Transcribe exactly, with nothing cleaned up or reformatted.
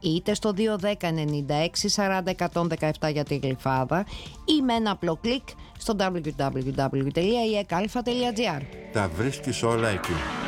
είτε στο δύο ένα μηδέν εννιά έξι σαράντα εκατόν δεκαεπτά για τη Γλυφάδα ή με ένα απλό κλικ στο double-u double-u double-u τελεία ι εκ αλφα τελεία τζι άρ. Τα βρίσκεις όλα εκεί.